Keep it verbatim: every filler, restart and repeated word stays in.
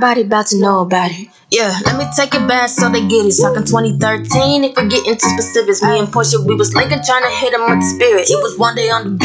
everybody about to know about it. Yeah, let me take it back so they get it. Talking twenty thirteen, if we get into specifics. Me and Portia, we was Lincoln trying to hit him with the spirit. It was one day on the